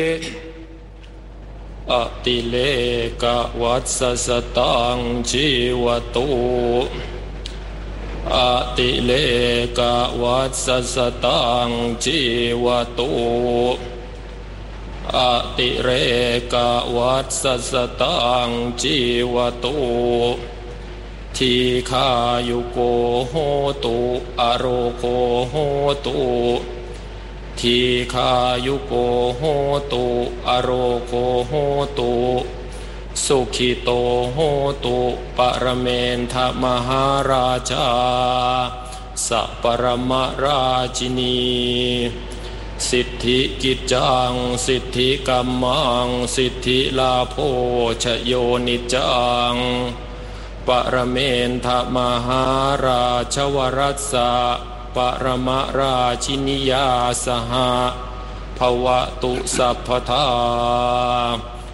อติเลกวัสสตังชีวตุอติเลกวัสสตังชีวตุอติเรกวัสสตังชีวตุทีฆายุโกโหตุอโรโกโหตุทีฆายุโกโหตุอโรโกโหตุสุขิโตโหตุปรเมนทมหาราชาสัปรมราชินีสิทธิกิจจังสิทธิกัมมังสิทธิลาโภชโยนิจังปรเมนทมหาราชวรัสสะปรมราชินิยาสหภวตุสัพพทา